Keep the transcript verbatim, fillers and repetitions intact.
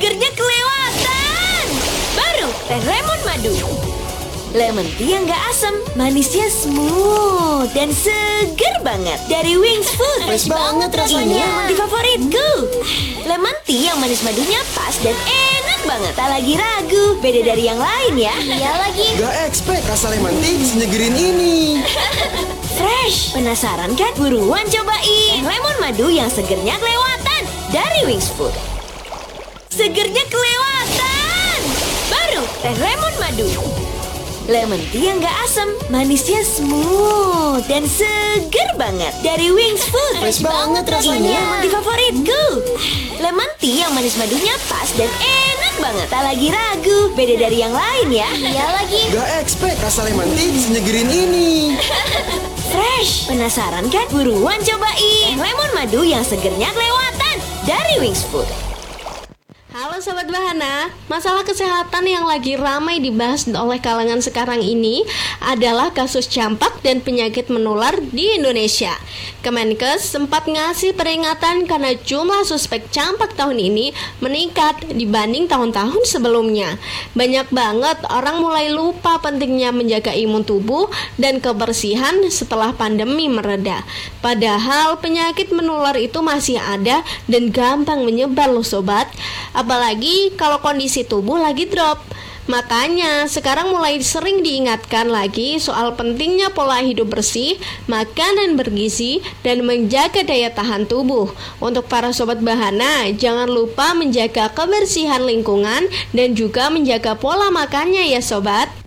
Segernya kelewatan. Baru teh lemon madu. Lemon tea yang gak asam, manisnya smooth dan seger banget. Dari Wings Food. Fresh banget rasanya. Ini di favoritku. Lemon tea yang manis madunya pas dan enak banget. Tak lagi ragu, beda dari yang lain ya. Iya lagi. Gak expect rasa lemon tea senyegerin ini. Fresh. Penasaran kan? Buruan cobain lemon madu yang segernya kelewatan dari Wings Food. Segernya kelewatan. Baru teh lemon madu. Lemon tea yang gak asam, manisnya smooth dan seger banget. Dari Wings Food. Fresh banget rasanya. Ini di favoritku. Lemon tea yang manis madunya pas dan enak banget. Tak lagi ragu, beda dari yang lain ya. Iya lagi. Gak expect rasa lemon tea senyegerin ini. Fresh. Penasaran kan? Buruan cobain lemon madu yang segernya kelewatan dari Wings Food. Halo Sobat Bahana, masalah kesehatan yang lagi ramai dibahas oleh kalangan sekarang ini adalah kasus campak dan penyakit menular di Indonesia. Kemenkes sempat ngasih peringatan karena jumlah suspek campak tahun ini meningkat dibanding tahun-tahun sebelumnya. Banyak banget orang mulai lupa pentingnya menjaga imun tubuh dan kebersihan setelah pandemi mereda. Padahal penyakit menular itu masih ada dan gampang menyebar loh sobat. Apalagi kalau kondisi tubuh lagi drop. Makanya sekarang mulai sering diingatkan lagi soal pentingnya pola hidup bersih, makanan bergizi, dan menjaga daya tahan tubuh. Untuk para Sobat Bahana, jangan lupa menjaga kebersihan lingkungan dan juga menjaga pola makannya ya Sobat.